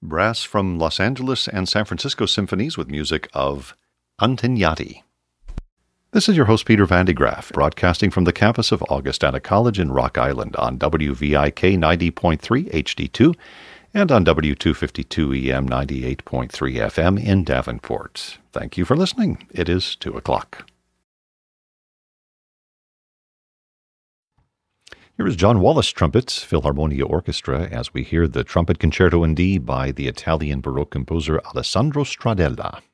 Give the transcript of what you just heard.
brass from Los Angeles and San Francisco symphonies with music of Antignati. This is your host, Peter Van de Graaff, broadcasting from the campus of Augustana College in Rock Island on WVIK 90.3 HD2 and on W252 EM 98.3 FM in Davenport. Thank you for listening. It is 2 o'clock. Here is John Wallace Trumpets Philharmonia Orchestra as we hear the Trumpet Concerto in D by the Italian Baroque composer Alessandro Stradella.